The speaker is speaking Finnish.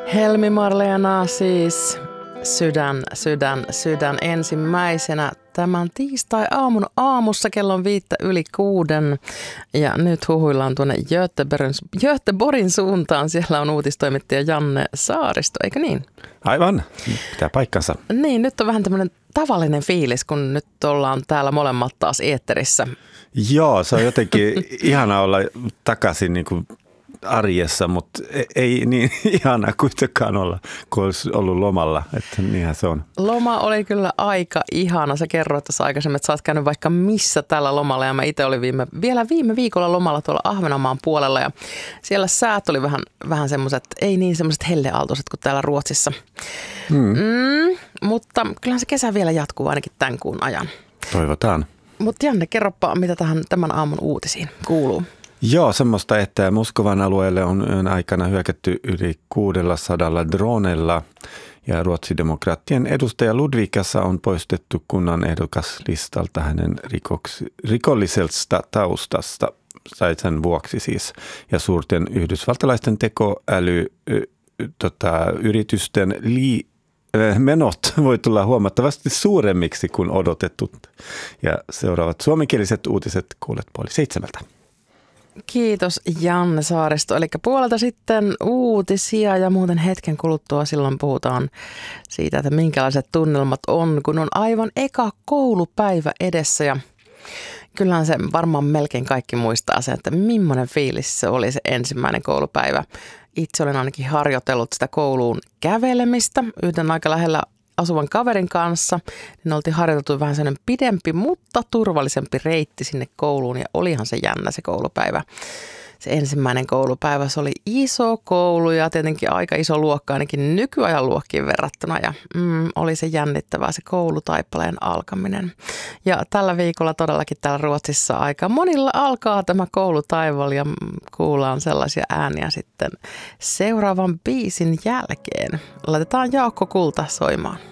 Helmi-Marleena siis sydän ensimmäisenä tämän tiistai-aamun aamussa kello on 5:05 ja nyt huhuillaan tuonne Göteborgin suuntaan. Siellä on uutistoimittaja Janne Saaristo, eikö niin? Aivan, pitää paikkansa. Niin, nyt on vähän tämmöinen tavallinen fiilis, kun nyt ollaan täällä molemmat taas eetterissä. Joo, se on jotenkin ihana olla takaisin niin kuin arjessa, mutta ei niin ihana kuitenkaan olla, kun olisi ollut lomalla, että niinhän se on. Loma oli kyllä aika ihana. Sä kerroit tässä aikaisemmin, että sä oot käynyt vaikka missä tällä lomalla ja mä itse olin vielä viime viikolla lomalla tuolla Ahvenanmaan puolella ja siellä säät oli vähän semmoiset, ei niin semmoiset helleaaltoiset kuin täällä Ruotsissa. Mutta kyllähän se kesä vielä jatkuu ainakin tämän kuun ajan. Toivotaan. Mutta Janne, kerropa, mitä tämän aamun uutisiin kuuluu. Joo, semmoista, että Moskovan alueelle on yön aikana hyökätty yli 600 dronella ja ruotsidemokraattien edustaja Ludvikassa on poistettu kunnan ehdokaslistalta hänen rikollisesta taustasta, tai sen vuoksi siis, ja suurten yhdysvaltalaisten tekoälyyritysten menot voi tulla huomattavasti suuremmiksi kuin odotettu. Ja seuraavat suomenkieliset uutiset kuulet 6:30. Kiitos Janne Saaristo. Eli puolelta sitten uutisia ja muuten hetken kuluttua silloin puhutaan siitä, että minkälaiset tunnelmat on, kun on aivan eka koulupäivä edessä ja kyllähän se varmaan melkein kaikki muistaa sen, että millainen fiilis se oli se ensimmäinen koulupäivä. Itse olen ainakin harjoitellut sitä kouluun kävelemistä yhden aika lähellä asuvan kaverin kanssa, niin oltiin harjoiteltu vähän sellainen pidempi, mutta turvallisempi reitti sinne kouluun ja olihan se jännä se koulupäivä. Se ensimmäinen koulupäivä, se oli iso koulu ja tietenkin aika iso luokka ainakin nykyajan luokkiin verrattuna ja oli se jännittävää se koulutaipaleen alkaminen. Ja tällä viikolla todellakin täällä Ruotsissa aika monilla alkaa tämä koulutaival ja kuullaan sellaisia ääniä sitten seuraavan biisin jälkeen. Laitetaan Jaakko Kulta soimaan.